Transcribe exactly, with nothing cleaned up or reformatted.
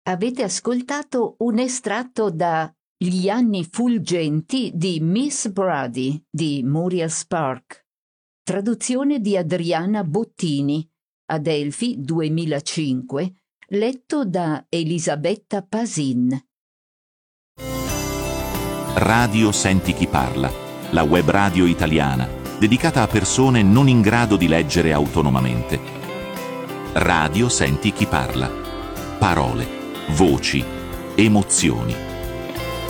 Avete ascoltato un estratto da Gli anni fulgenti di Miss Brady di Muriel Spark, traduzione di Adriana Bottini, Adelphi duemilacinque, letto da Elisabetta Pasin. Radio Senti chi parla, la web radio italiana, dedicata a persone non in grado di leggere autonomamente. Radio Senti chi parla. Parole, voci, emozioni.